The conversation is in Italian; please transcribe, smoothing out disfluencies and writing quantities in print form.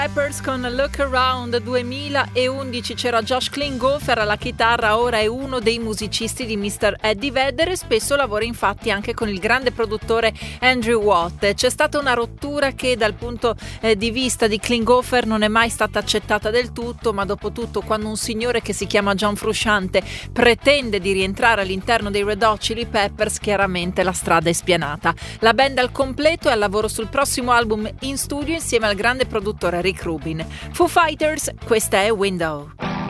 Peppers con Look Around 2011. C'era Josh Klinghoffer alla chitarra, ora è uno dei musicisti di Mr. Eddie Vedder e spesso lavora infatti anche con il grande produttore Andrew Watt. C'è stata una rottura che dal punto di vista di Klinghoffer non è mai stata accettata del tutto, ma dopo tutto quando un signore che si chiama John Frusciante pretende di rientrare all'interno dei Red Hot Chili Peppers, chiaramente la strada è spianata. La band al completo è al lavoro sul prossimo album in studio insieme al grande produttore Rick Rubin. Foo Fighters, questa è Window.